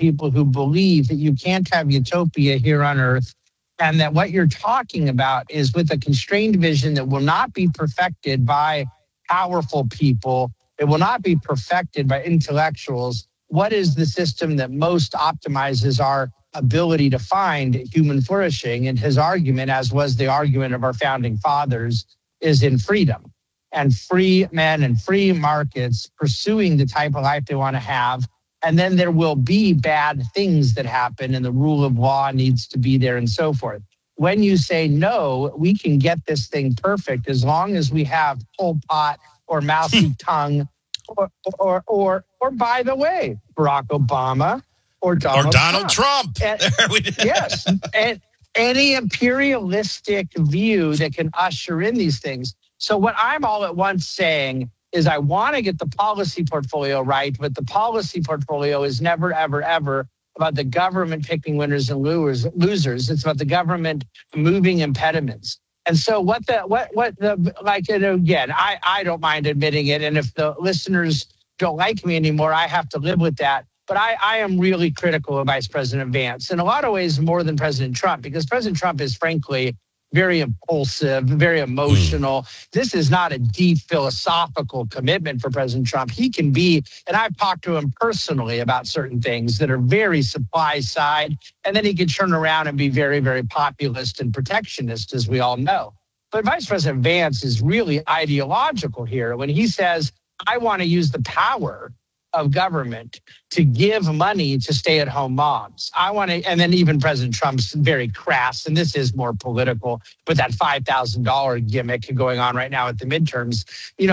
people who believe that you can't have utopia here on earth, and that what you're talking about is with a constrained vision that will not be perfected by powerful people. It will not be perfected by intellectuals. What is the system that most optimizes our ability to find human flourishing? And his argument, as was the argument of our founding fathers, is in freedom and free men and free markets pursuing the type of life they want to have. And then there will be bad things that happen, and the rule of law needs to be there and so forth. When you say, no, we can get this thing perfect as long as we have Pol Pot or Mao Zedong or by the way, Barack Obama or Donald Trump. And, yes. And any imperialistic view that can usher in these things. So what I'm all at once saying is I want to get the policy portfolio right, but the policy portfolio is never, ever, ever about the government picking winners and losers. It's about the government moving impediments. And so again, I don't mind admitting it. And if the listeners don't like me anymore, I have to live with that. But I am really critical of Vice President Vance in a lot of ways more than President Trump, because President Trump is frankly very impulsive, very emotional. This is not a deep philosophical commitment for President Trump. He can be, and I've talked to him personally about certain things that are very supply side, and then he can turn around and be very, very populist and protectionist, as we all know. But Vice President Vance is really ideological here when he says, I want to use the power of government to give money to stay-at-home moms. And then even President Trump's very crass, and this is more political, but that $5,000 gimmick going on right now at the midterms.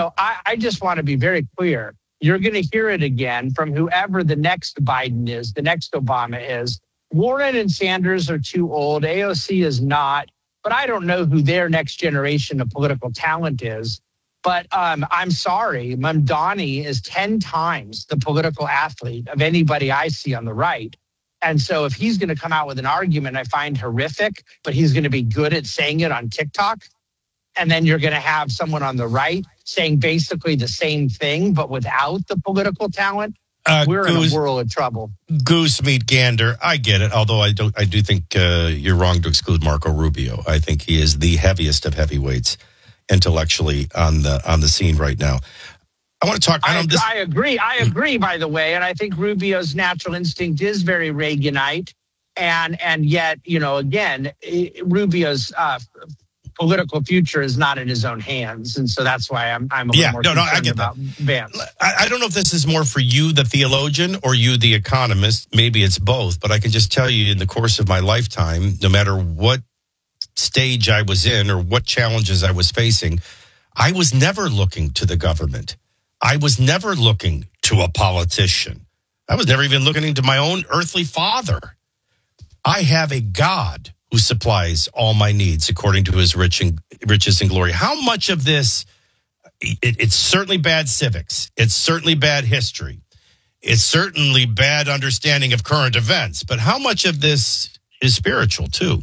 I just want to be very clear. You're going to hear it again from whoever the next Biden is, the next Obama is. Warren and Sanders are too old. AOC is not, but I don't know who their next generation of political talent is. But I'm sorry, Mamdani is 10 times the political athlete of anybody I see on the right. And so if he's going to come out with an argument I find horrific, but he's going to be good at saying it on TikTok, and then you're going to have someone on the right saying basically the same thing, but without the political talent, we're in a world of trouble. Goose meet gander. I get it. Although I do think you're wrong to exclude Marco Rubio. I think he is the heaviest of heavyweights intellectually on the scene right now. I want to talk. I agree. By the way, and I think Rubio's natural instinct is very Reaganite, and yet again, Rubio's political future is not in his own hands, and so that's why I'm a little more concerned I get about Vance. I don't know if this is more for you, the theologian, or you, the economist. Maybe it's both, but I can just tell you, in the course of my lifetime, no matter what stage I was in or what challenges I was facing, I was never looking to the government. I was never looking to a politician. I was never even looking to my own earthly father. I have a God who supplies all my needs according to his riches and glory. How much of this, it's certainly bad civics. It's certainly bad history. It's certainly bad understanding of current events. But how much of this is spiritual too?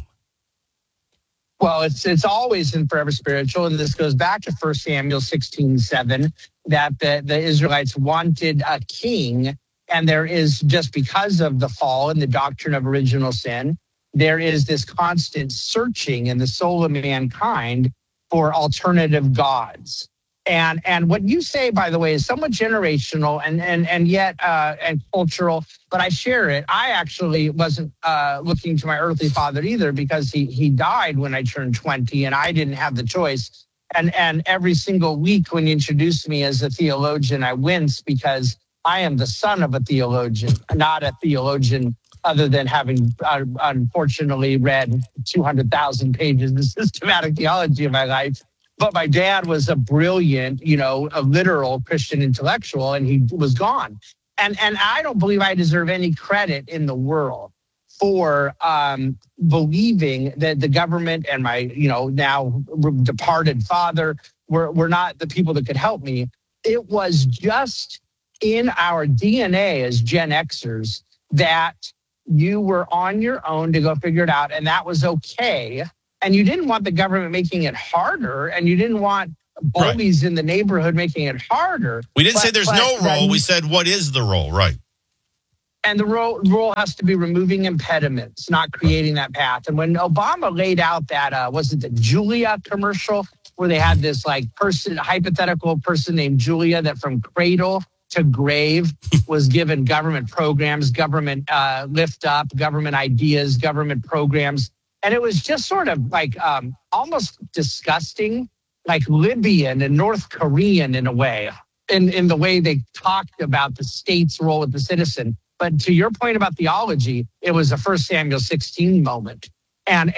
Well, it's always and forever spiritual, and this goes back to 1 Samuel 16:7, that the Israelites wanted a king, and there is, just because of the fall and the doctrine of original sin, there is this constant searching in the soul of mankind for alternative gods. And what you say, by the way, is somewhat generational and yet and cultural, but I share it. I actually wasn't looking to my earthly father either, because he died when I turned 20, and I didn't have the choice. And every single week when you introduce me as a theologian, I wince, because I am the son of a theologian, not a theologian other than having unfortunately read 200,000 pages of systematic theology in my life. But my dad was a brilliant, a literal Christian intellectual, and he was gone. And I don't believe I deserve any credit in the world for believing that the government and my, now departed father were not the people that could help me. It was just in our DNA as Gen Xers that you were on your own to go figure it out, and that was okay. And you didn't want the government making it harder, and you didn't want bullies in the neighborhood making it harder. We didn't say there's no role. We said, what is the role? Right. And the role has to be removing impediments, not creating that path. And when Obama laid out that, was it the Julia commercial where they had this hypothetical person named Julia that from cradle to grave was given government programs, government lift up, government ideas, government programs. And it was just sort of like almost disgusting, like Libyan and North Korean in a way, in the way they talked about the state's role with the citizen. But to your point about theology, it was a 1 Samuel 16 moment. And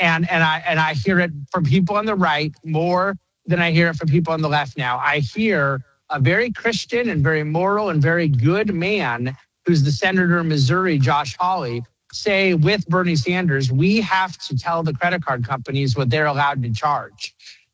I hear it from people on the right more than I hear it from people on the left now. I hear a very Christian and very moral and very good man who's the senator in Missouri, Josh Hawley, say with Bernie Sanders, we have to tell the credit card companies what they're allowed to charge.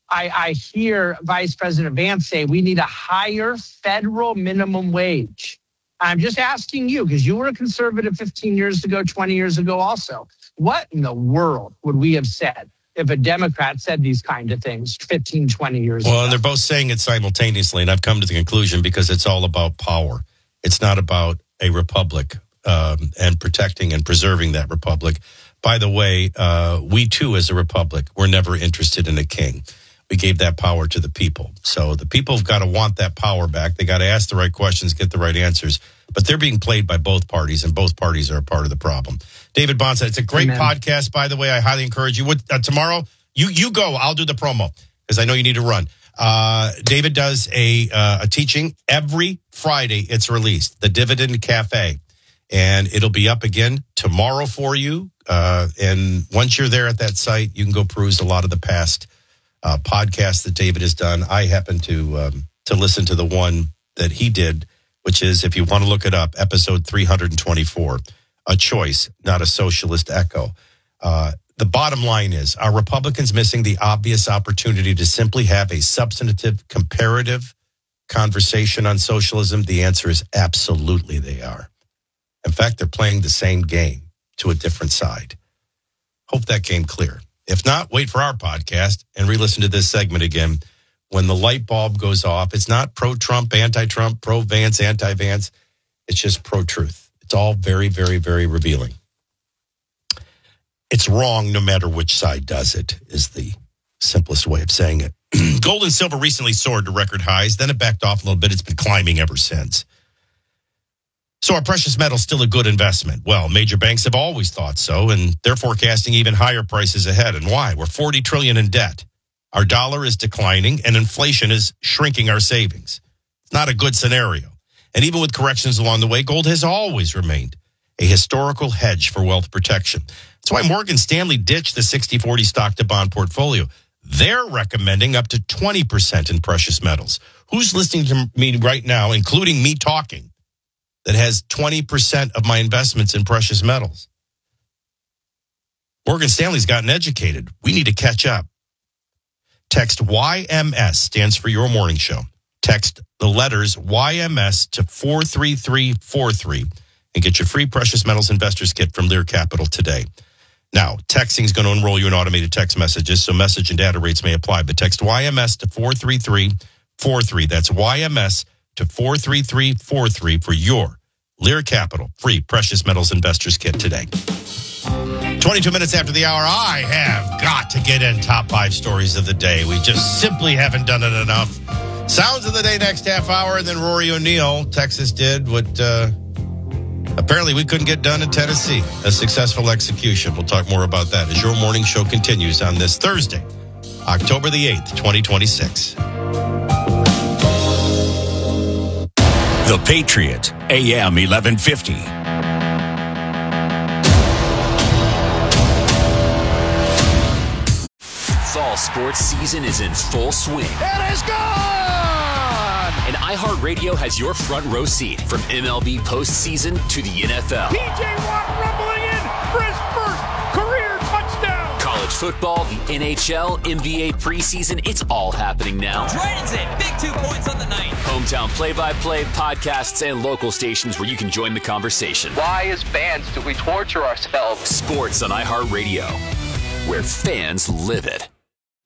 I hear Vice President Vance say we need a higher federal minimum wage. I'm just asking you, because you were a conservative 15 years ago, 20 years ago also. What in the world would we have said if a Democrat said these kind of things 15, 20 years ago? Well, and they're both saying it simultaneously, and I've come to the conclusion because it's all about power. It's not about a republic and protecting and preserving that republic. By the way, we too, as a republic, were never interested in a king. We gave that power to the people. So the people have got to want that power back. They got to ask the right questions, get the right answers. But they're being played by both parties, and both parties are a part of the problem. David Bahnsen, it's a great podcast, by the way. I highly encourage you. Tomorrow, you go. I'll do the promo because I know you need to run. David does a teaching every Friday. It's released, The Dividend Cafe. And it'll be up again tomorrow for you. And once you're there at that site, you can go peruse a lot of the past podcast that David has done. I happen to listen to the one that he did, which is, if you want to look it up, episode 324, A Choice, Not a Socialist Echo. The bottom line is, are Republicans missing the obvious opportunity to simply have a substantive, comparative conversation on socialism? The answer is absolutely they are. In fact, they're playing the same game to a different side. Hope that came clear. If not, wait for our podcast and re-listen to this segment again. When the light bulb goes off, it's not pro-Trump, anti-Trump, pro-Vance, anti-Vance. It's just pro-truth. It's all very, very, very revealing. It's wrong no matter which side does it, is the simplest way of saying it. Gold and silver recently soared to record highs. Then it backed off a little bit. It's been climbing ever since. So are precious metals still a good investment? Well, major banks have always thought so, and they're forecasting even higher prices ahead. And why? We're $40 trillion in debt. Our dollar is declining, and inflation is shrinking our savings. It's not a good scenario. And even with corrections along the way, gold has always remained a historical hedge for wealth protection. That's why Morgan Stanley ditched the 60-40 stock-to-bond portfolio. They're recommending up to 20% in precious metals. Who's listening to me right now, including me talking, that has 20% of my investments in precious metals? Morgan Stanley's gotten educated. We need to catch up. Text YMS, stands for Your Morning Show. Text the letters YMS to 43343 and get your free precious metals investors kit from Lear Capital today. Now, texting is going to enroll you in automated text messages, so message and data rates may apply, but text YMS to 43343. That's YMS to 43343 for your Lear Capital free precious metals investors kit today. 22 minutes after the hour, I have got to get in top 5 stories of the day. We just simply haven't done it enough. Sounds of the day next half hour, and then Rory O'Neill. Texas did what apparently we couldn't get done in Tennessee, a successful execution. We'll talk more about that as your morning show continues on this Thursday, October the 8th, 2026. The Patriot, AM 1150. Fall sports season is in full swing. It is gone! And iHeartRadio has your front row seat from MLB postseason to the NFL. P.J. Watt rumbling in for his first career touchdown. College football, the NHL, NBA preseason, it's all happening now. Dragons in, big 2 points on the night. Hometown play-by-play, podcasts, and local stations where you can join the conversation. Why, as fans, do we torture ourselves? Sports on iHeartRadio, where fans live it.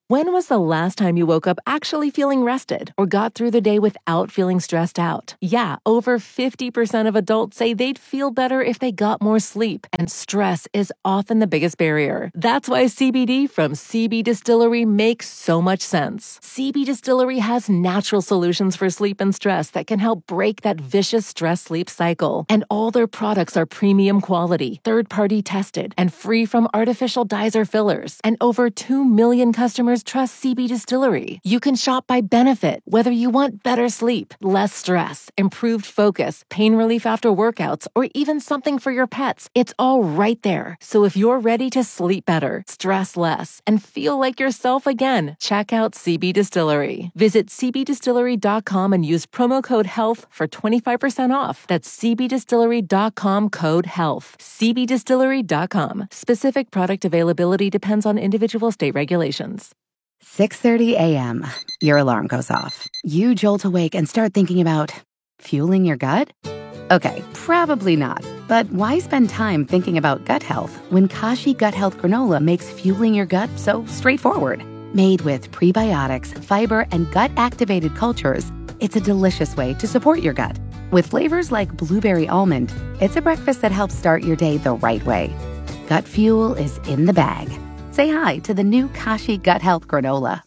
When was the last time you woke up actually feeling rested or got through the day without feeling stressed out? Yeah, over 50% of adults say they'd feel better if they got more sleep, and stress is often the biggest barrier. That's why CBD from CB Distillery makes so much sense. CB Distillery has natural solutions for sleep and stress that can help break that vicious stress-sleep cycle. And all their products are premium quality, third-party tested, and free from artificial dyes or fillers. And over 2 million customers trust CB Distillery. You can shop by benefit, whether you want better sleep, less stress, improved focus, pain relief after workouts, or even something for your pets. It's all right there. So if you're ready to sleep better, stress less, and feel like yourself again, check out CB Distillery. Visit cbdistillery.com and use promo code HEALTH for 25% off. That's cbdistillery.com, code HEALTH. cbdistillery.com. Specific product availability depends on individual state regulations. 6:30 a.m. Your alarm goes off. You jolt awake and start thinking about fueling your gut? Okay, probably not. But why spend time thinking about gut health when Kashi Gut Health Granola makes fueling your gut so straightforward? Made with prebiotics, fiber, and gut-activated cultures, it's a delicious way to support your gut. With flavors like blueberry almond, it's a breakfast that helps start your day the right way. Gut fuel is in the bag. Say hi to the new Kashi Gut Health Granola.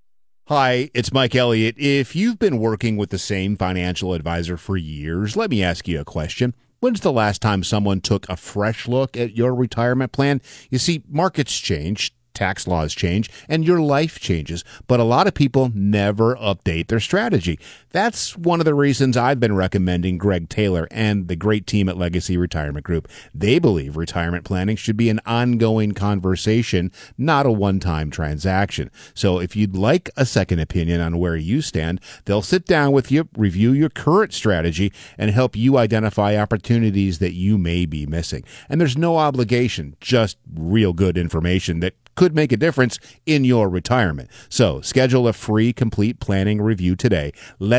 Hi, it's Mike Elliott. If you've been working with the same financial advisor for years, let me ask you a question. When's the last time someone took a fresh look at your retirement plan? You see, markets change, tax laws change, and your life changes, but a lot of people never update their strategy. That's one of the reasons I've been recommending Greg Taylor and the great team at Legacy Retirement Group. They believe retirement planning should be an ongoing conversation, not a one-time transaction. So if you'd like a second opinion on where you stand, they'll sit down with you, review your current strategy, and help you identify opportunities that you may be missing. And there's no obligation, just real good information that could make a difference in your retirement. So schedule a free complete planning review today.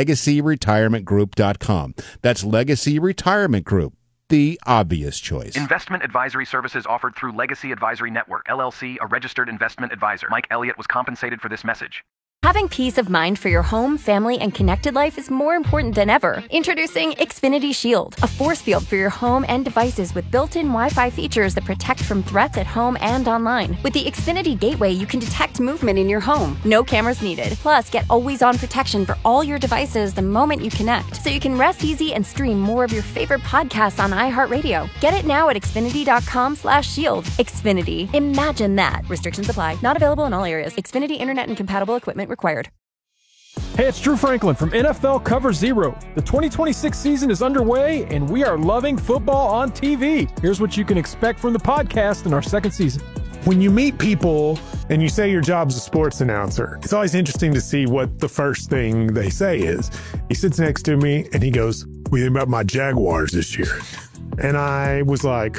LegacyRetirementGroup.com. That's Legacy Retirement Group, the obvious choice. Investment advisory services offered through Legacy Advisory Network, LLC, a registered investment advisor. Mike Elliott was compensated for this message. Having peace of mind for your home, family, and connected life is more important than ever. Introducing Xfinity Shield, a force field for your home and devices with built-in Wi-Fi features that protect from threats at home and online. With the Xfinity Gateway, you can detect movement in your home. No cameras needed. Plus, get always-on protection for all your devices the moment you connect, so you can rest easy and stream more of your favorite podcasts on iHeartRadio. Get it now at Xfinity.com/shield. Xfinity. Imagine that. Restrictions apply. Not available in all areas. Xfinity Internet and compatible equipment required. Hey, it's Drew Franklin from NFL Cover Zero. The 2026 season is underway, and we are loving football on TV. Here's what you can expect from the podcast in our second season. When you meet people and you say your job's a sports announcer, it's always interesting to see what the first thing they say is. He sits next to me and he goes, "What do you think about my Jaguars this year?" And I was like,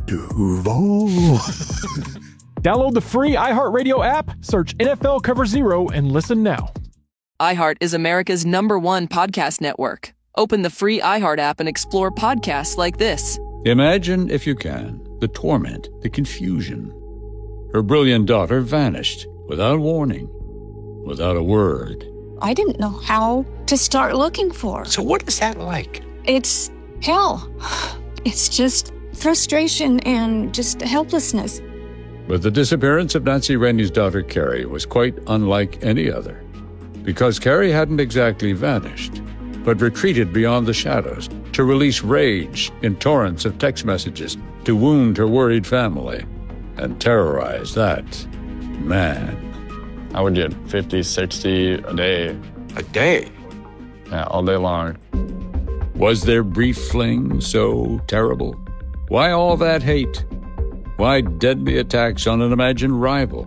Duval. Download the free iHeartRadio app, search NFL Cover Zero, and listen now. iHeart is America's #1 podcast network. Open the free iHeart app and explore podcasts like this. Imagine, if you can, the torment, the confusion. Her brilliant daughter vanished without warning, without a word. I didn't know how to start looking for her. So what is that like? It's hell. It's just frustration and just helplessness. But the disappearance of Nancy Rainey's daughter, Carrie, was quite unlike any other. Because Carrie hadn't exactly vanished, but retreated beyond the shadows to release rage in torrents of text messages to wound her worried family and terrorize that man. I would get 50, 60 a day. A day? Yeah, all day long. Was their brief fling so terrible? Why all that hate? Why deadly attacks on an imagined rival?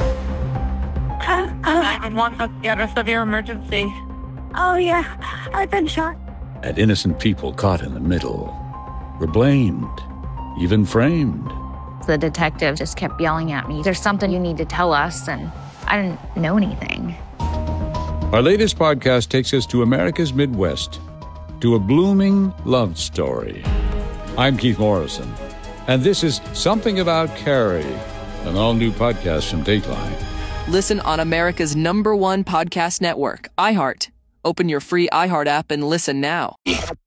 911, what's the address of your emergency? Oh, yeah, I've been shot. And innocent people caught in the middle were blamed, even framed. The detective just kept yelling at me, "There's something you need to tell us," and I didn't know anything. Our latest podcast takes us to America's Midwest, to a blooming love story. I'm Keith Morrison, and this is Something About Carrie, an all-new podcast from Dateline. Listen on America's #1 podcast network, iHeart. Open your free iHeart app and listen now.